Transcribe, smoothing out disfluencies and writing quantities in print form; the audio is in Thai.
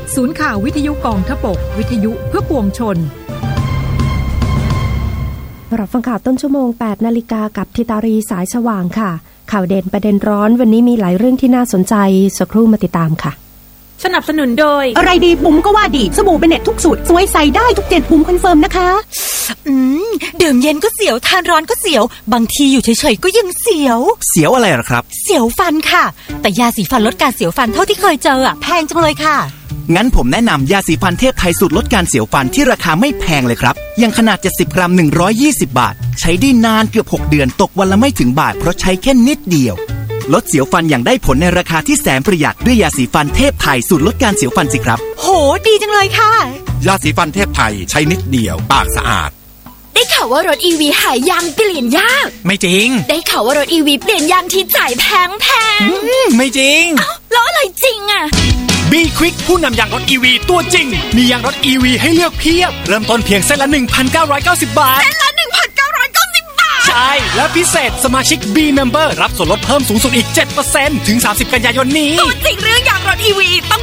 ศูนย์ข่าววิทยุกองทพบกวิทยุเพื่อปวงชนรับฟังข่าวต้นชั่วโมง 8 นาฬิกากับธิตารีสายสว่างค่ะข่าวเด่นประเด็นร้อนวันนี้มีหลายเรื่องที่น่าสนใจสักครู่มาติดตามค่ะสนับสนุนโดยอะไรดีบุ๋มก็ว่าดีสบู่เบเน็ตทุกสูตรสวยใส่ได้ทุก7บุ๋มคอนเฟิร์มนะคะดื่มเย็นก็เสียวทานร้อนก็เสียวบางทีอยู่เฉยๆก็ยังเสียวอะไรหรอครับเสียวฟันค่ะแต่ยาสีฟันลดการเสียวฟันเท่าที่เคยเจอแพงจังเลยค่ะงั้นผมแนะนำยาสีฟันเทพไทยสูตรลดการเสียวฟันที่ราคาไม่แพงเลยครับอย่างขนาด70 กรัม120 บาทใช้ได้นานเกือบ6 เดือนตกวันละไม่ถึงบาทเพราะใช้แค่นิดเดียวลดเสียวฟันอย่างได้ผลในราคาที่แสนประหยัดด้วยยาสีฟันเทพไทยสูตรลดการเสียวฟันสิครับโหดีจังเลยค่ะยาสีฟันเทพไทยใช้นิดเดียวปากสะอาดได้ข่าวว่ารถ EV หายางเปลี่ยนยากไม่จริงได้ข่าวว่ารถ EV เปลี่ยนยางที่จ่ายแพงไม่จริงแล้วอะไรจริงอ่ะบีควิกผู้นำยางรถ EV ตัวจริงมียางรถ EV ให้เลือกเพียบเริ่มต้นเพียงเส้นละ 1,990 บาทเส้นละ 1,990 บาทใช่และพิเศษสมาชิก B Member รับส่วนลดเพิ่มสูงสุดอีก 7% ถึง 30 กันยายนนี้ตัวจริงเรื่องยางรถ EV ต้อง